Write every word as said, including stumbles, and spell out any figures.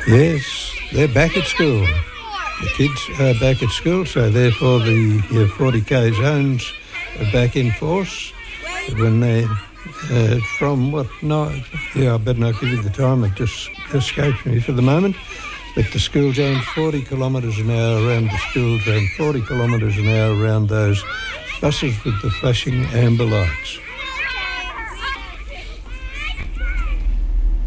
Yes, they're back at school. The kids are back at school, so therefore the uh, forty K zones are back in force. When they, uh, from what, no, yeah, I better not give you the time, it just escapes me for the moment. But the school zone's forty kilometres an hour around the schools and forty kilometres an hour around those buses with the flashing amber lights.